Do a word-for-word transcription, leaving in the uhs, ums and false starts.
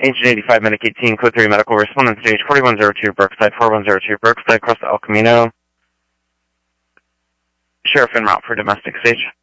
Agent eighty-five, Medic eighteen, Code three Medical, responding to stage forty-one oh two, Brookside, forty-one oh two, Brookside, across the El Camino. Sheriff en route for domestic stage.